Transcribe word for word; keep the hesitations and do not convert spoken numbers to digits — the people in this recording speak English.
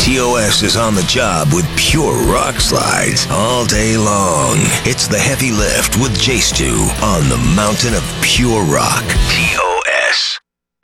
T O S is on the job with pure rock slides all day long. It's the Heavy Lift with J Stu on the mountain of pure rock. T